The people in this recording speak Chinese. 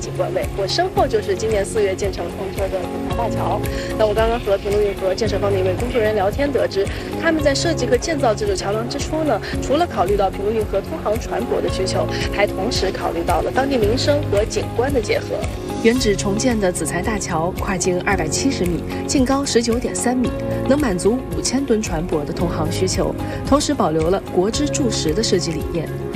景观位。我身后就是今年4月建成通车的紫檀大桥。那我刚刚和平陆运河建设方的一位工作人员聊天得知，他们在设计和建造这座桥梁之初呢，除了考虑到平陆运河通航船舶的需求，还同时考虑到了当地民生和景观的结合。原址重建的紫檀大桥跨径270米，净高19.3米，能满足5000吨船舶的通航需求，同时保留了国之柱石的设计理念。